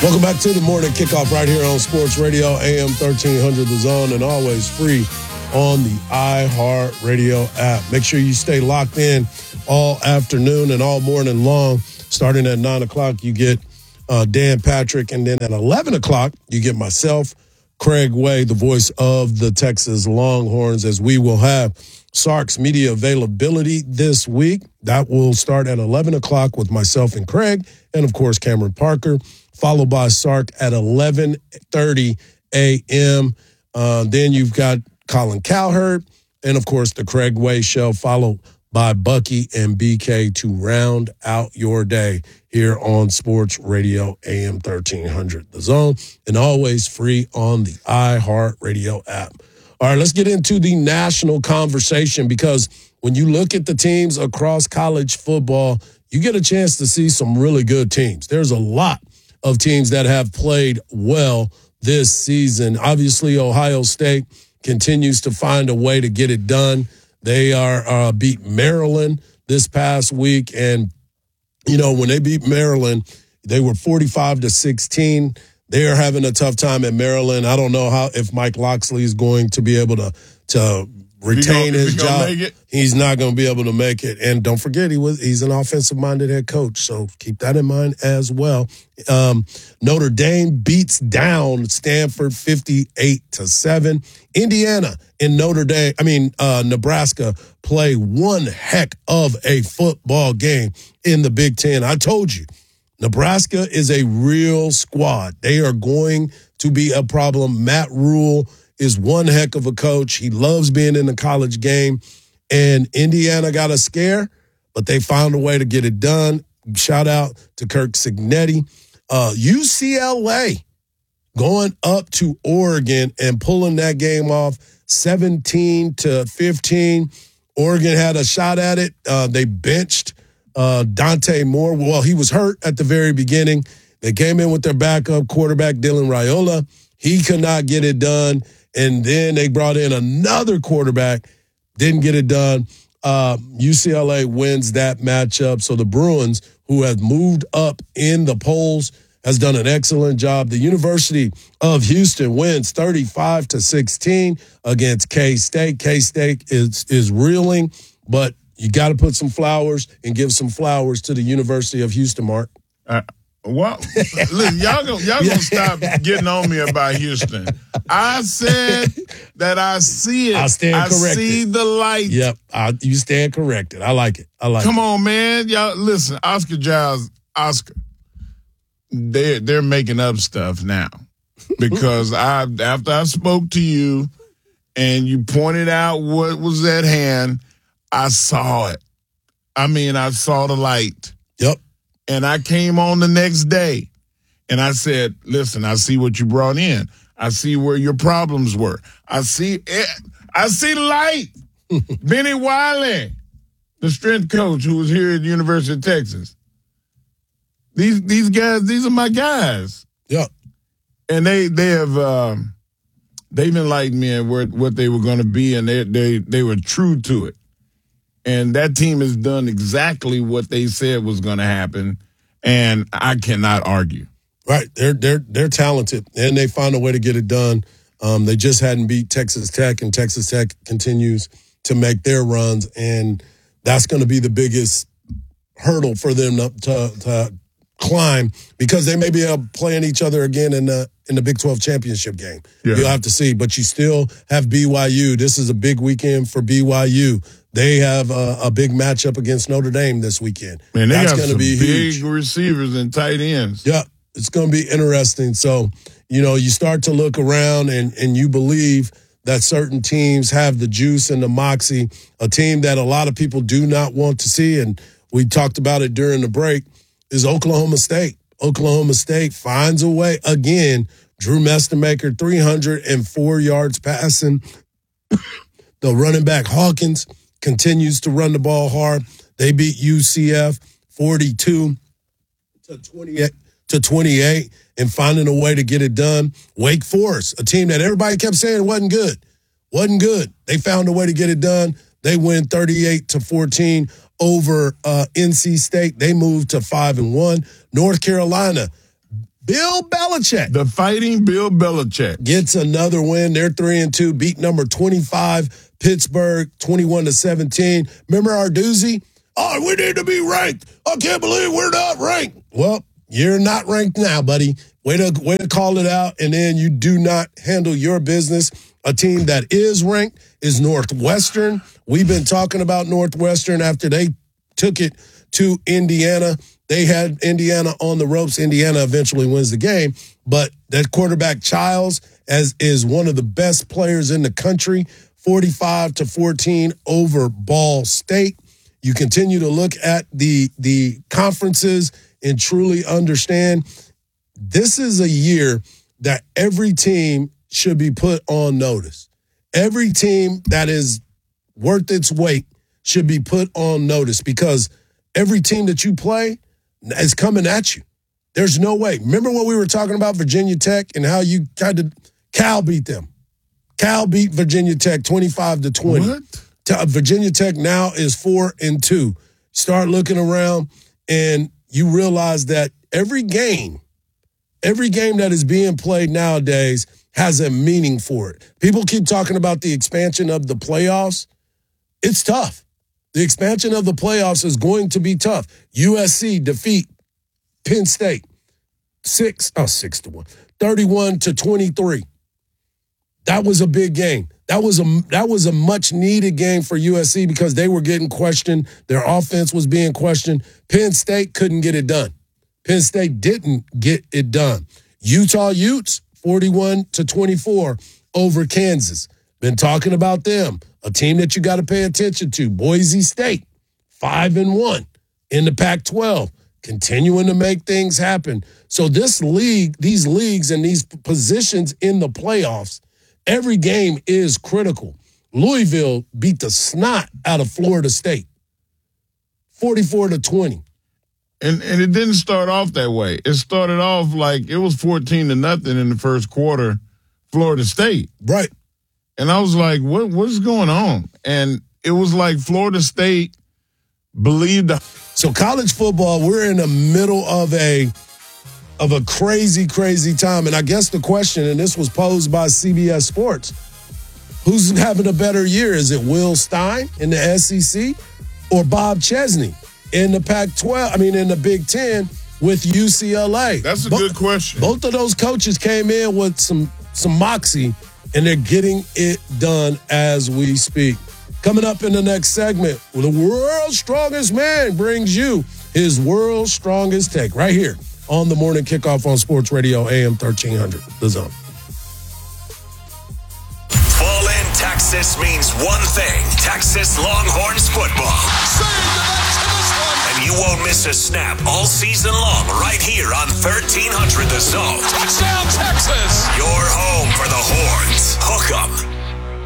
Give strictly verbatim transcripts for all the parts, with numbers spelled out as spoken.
Welcome back to the morning kickoff right here on Sports Radio, A M thirteen hundred The Zone, and always free on the iHeartRadio app. Make sure you stay locked in all afternoon and all morning long. Starting at nine o'clock, you get uh, Dan Patrick, and then at eleven o'clock, you get myself, Craig Way, the voice of the Texas Longhorns, as we will have Sark's media availability this week. That will start at eleven o'clock with myself and Craig, and, of course, Cameron Parker, followed by Sark at eleven thirty a.m. Uh, then you've got Colin Cowherd, and, of course, the Craig Way Show, followed by Bucky and B K to round out your day here on Sports Radio A M thirteen hundred The Zone, and always free on the iHeartRadio app. All right, let's get into the national conversation, because when you look at the teams across college football, you get a chance to see some really good teams. There's a lot of teams that have played well this season. Obviously, Ohio State continues to find a way to get it done. They are uh, beat Maryland this past week, and you know when they beat Maryland, they were forty-five to sixteen. They are having a tough time at Maryland. I don't know how if Mike Locksley is going to be able to to retain gonna, his job. He's not going to be able to make it. And don't forget, he was he's an offensive-minded head coach, so keep that in mind as well. Um, Notre Dame beats down Stanford fifty-eight to seven. Indiana and Notre Dame, I mean uh, Nebraska, play one heck of a football game in the Big Ten. I told you, Nebraska is a real squad. They are going to be a problem. Matt Rule is one heck of a coach. He loves being in the college game. And Indiana got a scare, but they found a way to get it done. Shout out to Kirk Cignetti. Uh, U C L A going up to Oregon and pulling that game off seventeen to fifteen. Oregon had a shot at it. Uh, they benched uh, Dante Moore. Well, he was hurt at the very beginning. They came in with their backup quarterback, Dylan Raiola. He could not get it done. And then they brought in another quarterback, didn't get it done. Uh, U C L A wins that matchup. So the Bruins, who have moved up in the polls, has done an excellent job. The University of Houston wins thirty-five to sixteen against K-State. K-State is is reeling, but you got to put some flowers and give some flowers to the University of Houston, Mark. Uh, well, listen, y'all gonna, y'all gonna stop getting on me about Houston. I said that I see it. I stand I corrected. see the light. Yep, I, you stand corrected. I like it. I like Come it. on, man. Y'all, listen, Oscar Giles, Oscar, they're, they're making up stuff now. Because I, after I spoke to you and you pointed out what was at hand, I saw it. I mean, I saw the light. Yep. And I came on the next day and I said, listen, I see what you brought in. I see where your problems were. I see it. I see light. Benny Wiley, the strength coach who was here at the University of Texas. These these guys, these are my guys. Yep. And they they have um, they've enlightened me in where, what they were going to be, and they they they were true to it. And that team has done exactly what they said was going to happen, and I cannot argue. Right, they're they're they're talented, and they found a way to get it done. Um, they just hadn't beat Texas Tech, and Texas Tech continues to make their runs, and that's going to be the biggest hurdle for them to, to, to climb, because they may be uh, playing each other again in the in the Big twelve championship game. Yeah. You'll have to see, but you still have B Y U. This is a big weekend for B Y U. They have a, a big matchup against Notre Dame this weekend. Man, they That's got going to some be big huge. receivers and tight ends. Yeah, it's going to be interesting. So, you know, you start to look around and, and you believe that certain teams have the juice and the moxie, a team that a lot of people do not want to see, and we talked about it during the break, is Oklahoma State. Oklahoma State finds a way again. Drew Mestemaker, three hundred four yards passing. The running back Hawkins continues to run the ball hard. They beat U C F forty-two to twenty-eight to twenty-eight and finding a way to get it done. Wake Forest, a team that everybody kept saying wasn't good. Wasn't good. They found a way to get it done. They win thirty-eight to fourteen over uh, N C State. They moved to five and one. North Carolina Bill Belichick. The fighting Bill Belichick. Gets another win. They're three and two, beat number twenty-five, Pittsburgh, twenty-one to seventeen. Remember our doozy? Oh, we need to be ranked. I can't believe we're not ranked. Well, you're not ranked now, buddy. Way to, way to call it out, and then you do not handle your business. A team that is ranked is Northwestern. We've been talking about Northwestern after they took it to Indiana. They had Indiana on the ropes. Indiana eventually wins the game, but that quarterback Childs as is one of the best players in the country, forty-five to fourteen over Ball State. You continue to look at the, the conferences and truly understand this is a year that every team should be put on notice. Every team that is worth its weight should be put on notice because every team that you play is coming at you. There's no way. Remember when we were talking about Virginia Tech and how you kind of Cal beat them? Cal beat Virginia Tech twenty-five to twenty. What? Virginia Tech now is four and two. Start looking around and you realize that every game, every game that is being played nowadays has a meaning for it. People keep talking about the expansion of the playoffs. It's tough. The expansion of the playoffs is going to be tough. U S C defeat Penn State. Six, oh, six to one. thirty-one to twenty-three. That was a big game. That was a that was a much needed game for U S C because they were getting questioned. Their offense was being questioned. Penn State couldn't get it done. Penn State didn't get it done. Utah Utes, forty-one to twenty-four over Kansas. Been talking about them. A team that you got to pay attention to. Boise State, five and one in the Pac twelve, continuing to make things happen. So this league, these leagues and these positions in the playoffs, every game is critical. Louisville beat the snot out of Florida State, forty-four to twenty. And and it didn't start off that way. It started off like it was fourteen to nothing in the first quarter, Florida State. Right. And I was like, what what's going on? And it was like Florida State believed. The- so college football, we're in the middle of a of a crazy, crazy time. And I guess the question, and this was posed by C B S Sports, who's having a better year? Is it Will Stein in the S E C or Bob Chesney in the Pac twelve, I mean, in the Big Ten with U C L A? That's a Bo- good question. Both of those coaches came in with some some moxie, and they're getting it done as we speak. Coming up in the next segment, the world's strongest man brings you his world's strongest take right here on the Morning Kickoff on Sports Radio A M thirteen hundred, The Zone. Fall in Texas means one thing. Texas Longhorns football. And you won't miss a snap all season long right here on thirteen hundred The Zone. Touchdown, Texas! Your home for the Horns. Hook 'em.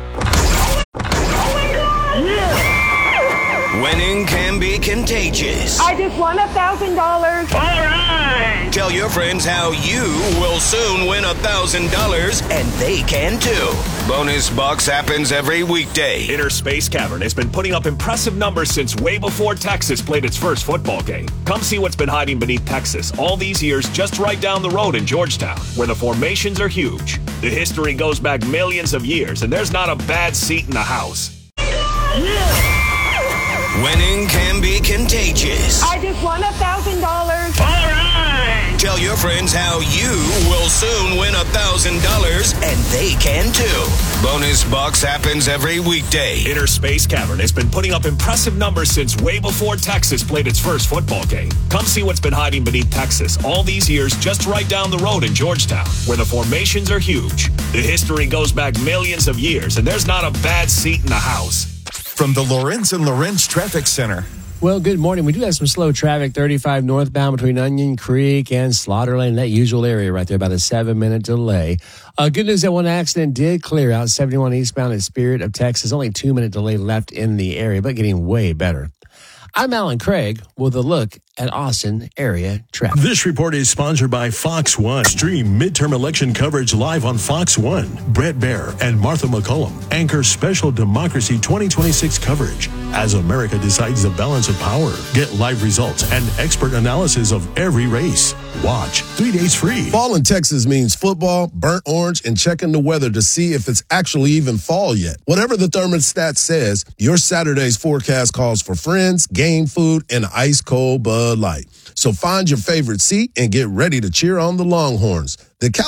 Winning can be contagious. I just won a thousand dollars. All right. Tell your friends how you will soon win a thousand dollars, and they can too. Bonus Bucks happens every weekday. Inner Space Cavern has been putting up impressive numbers since way before Texas played its first football game. Come see what's been hiding beneath Texas all these years just right down the road in Georgetown, where the formations are huge. The history goes back millions of years, and there's not a bad seat in the house. Winning can be contagious. I just won a thousand dollars. All right. Tell your friends how you will soon win a thousand dollars, and they can too. Bonus Bucks happens every weekday. Inner Space Cavern has been putting up impressive numbers since way before Texas played its first football game. Come see what's been hiding beneath Texas all these years just right down the road in Georgetown, where the formations are huge. The history goes back millions of years, and there's not a bad seat in the house. From the Lawrence and Lawrence Traffic Center. Well, good morning. We do have some slow traffic, thirty-five northbound between Onion Creek and Slaughter Lane, that usual area right there, about a seven-minute delay. Uh, good news that one accident did clear out, seventy-one eastbound at Spirit of Texas. Only two-minute delay left in the area, but getting way better. I'm Alan Craig with a look at Austin area traffic. This report is sponsored by Fox One. Stream midterm election coverage live on Fox One. Brett Baer and Martha McCollum anchor special Democracy twenty twenty-six coverage as America decides the balance of power. Get live results and expert analysis of every race. Watch three days free. Fall in Texas means football, burnt orange, and checking the weather to see if it's actually even fall yet. Whatever the thermostat says, your Saturday's forecast calls for friends, game food, and ice cold Bud Light. So find your favorite seat and get ready to cheer on the Longhorns. The Cal-